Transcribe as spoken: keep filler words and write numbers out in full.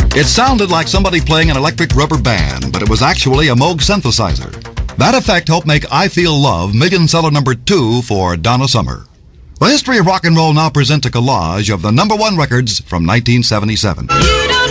It sounded like somebody playing an electric rubber band, but it was actually a Moog synthesizer. That effect helped make I Feel Love million seller number two for Donna Summer. The History of Rock and Roll now presents a collage of the number one records from nineteen seventy-seven.